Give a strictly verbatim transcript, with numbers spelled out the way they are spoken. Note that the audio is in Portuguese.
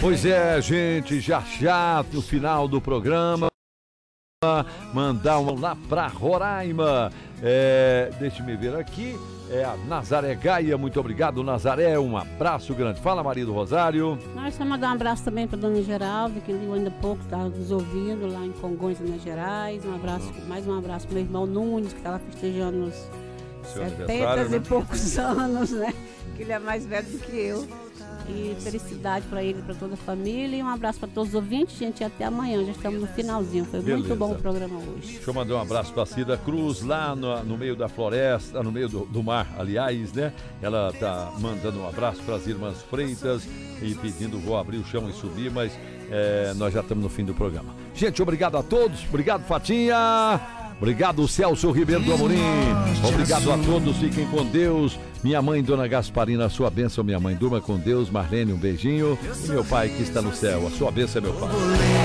Pois é, gente, já já no final do programa, mandar um lá pra Roraima. É, deixe-me ver aqui, é a Nazaré Gaia, muito obrigado, Nazaré, um abraço grande. Fala, Marido Rosário. Nós vamos mandar um abraço também para Dona Geralda, que ligou ainda há pouco, está nos ouvindo lá em Congonhas, Minas Gerais. Um abraço, mais um abraço para meu irmão Nunes, que estava festejando os setenta né? e poucos anos, né? Que ele é mais velho do que eu. E felicidade para ele e para toda a família. E um abraço para todos os ouvintes, gente. E até amanhã. Já estamos no finalzinho. Foi Beleza. Muito bom o programa hoje. Deixa eu mandar um abraço para Cida Cruz, lá no, no meio da floresta, no meio do, do mar, aliás, né? Ela tá mandando um abraço para as irmãs Freitas e pedindo, vou abrir o chão e subir, mas é, nós já estamos no fim do programa. Gente, obrigado a todos. Obrigado, Fatinha. Obrigado, Celso Ribeiro do Amorim. Obrigado a todos, fiquem com Deus. Minha mãe, Dona Gasparina, a sua bênção, minha mãe. Durma com Deus. Marlene, um beijinho. E meu pai que está no céu, a sua bênção é meu pai.